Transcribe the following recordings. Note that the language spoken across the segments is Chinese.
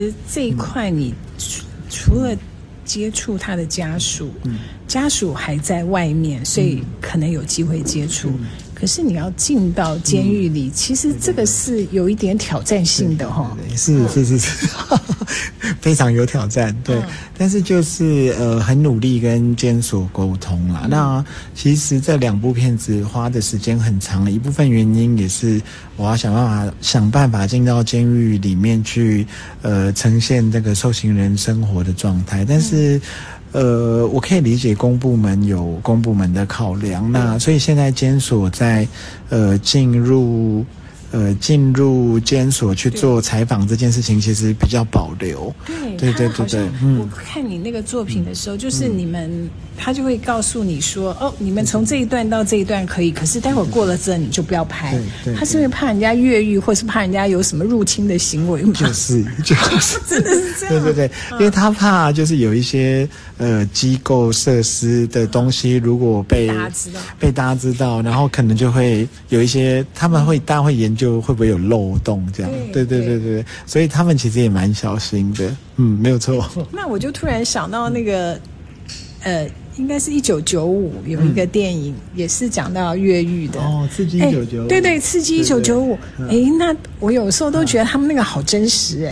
这一块你除了接触他的家属，家属还在外面，所以可能有机会接触。可是你要进到监狱里，其实这个是有一点挑战性的哈。 是，非常有挑战，对。但是就是很努力跟监所沟通啦。那其实这2部片子花的时间很长，一部分原因也是我要想办法进到监狱里面去，呈现这个受刑人生活的状态。但是我可以理解公部门有公部门的考量，那所以现在监所在进入监所去做采访这件事情，其实比较保留。对。 我看你那个作品的时候，就是他就会告诉你说，你们从这一段到这一段可以，可是待会儿过了这你就不要拍。他是因为怕人家越狱，或是怕人家有什么入侵的行为吗？就是真的是这样。对，因为他怕就是有一些机构设施的东西，如果被大家知道，然后可能就会有一些大家会研究会不会有漏洞这样。对，所以他们其实也蛮小心的。没有错。那我就突然想到那个应该是1995有一个电影，也是讲到越狱的。刺激1995。对，刺激1995。那我有时候都觉得他们那个好真实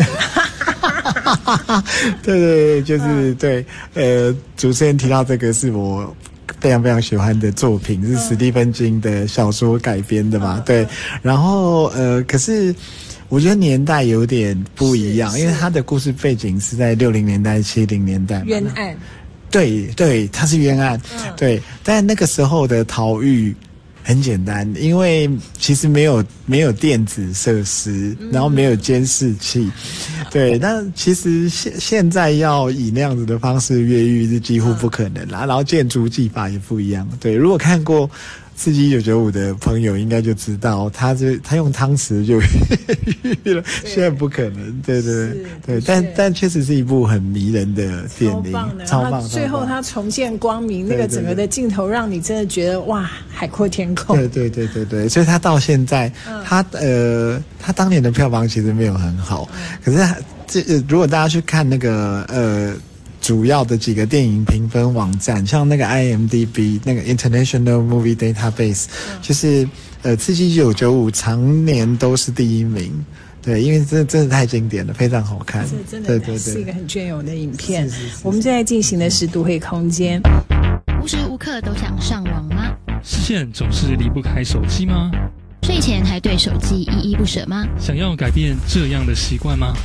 对，就是对。主持人提到这个是我非常非常喜欢的作品，是史蒂芬金的小说改编的嘛。对，然后可是我觉得年代有点不一样，因为他的故事背景是在60年代、70年代嘛。冤案。对，它是冤案。对，但那个时候的逃狱很简单，因为其实没有电子设施，然后没有监视器。对，那其实现在要以那样子的方式越狱是几乎不可能啦。然后建筑技法也不一样。对，如果看过刺激1995的朋友应该就知道，他用汤匙就越狱了，现在不可能。对，但确实是一部很迷人的电影，超棒。最后他重现光明，那个整个的镜头让你真的觉得哇，海阔天空。对，所以他到现在，他当年的票房其实没有很好，可是如果大家去看那个主要的几个电影评分网站，像那个 IMDB 那个 International Movie Database，就是刺激1995常年都是第1名。对，因为真的太经典了，非常好看。真的是一个很隽永的影片。我们现在进行的是都会空间。 无时无刻都想上网吗？ 视线总是离不开手机吗？ 睡前还对手机依依不舍吗？ 想要改变这样的习惯吗？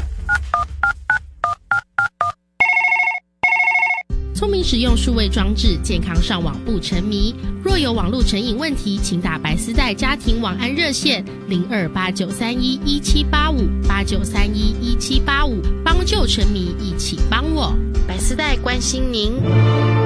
聪明使用数位装置，健康上网不沉迷。若有网络成瘾问题，请打白丝带家庭网安热线028931178589311785，帮救沉迷，一起帮我。白丝带关心您。